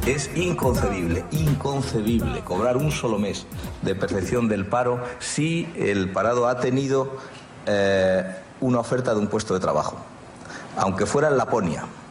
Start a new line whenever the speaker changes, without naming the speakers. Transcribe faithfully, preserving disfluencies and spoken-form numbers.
Es inconcebible, inconcebible cobrar un solo mes de percepción del paro si el parado ha tenido eh, una oferta de un puesto de trabajo, aunque fuera en Laponia.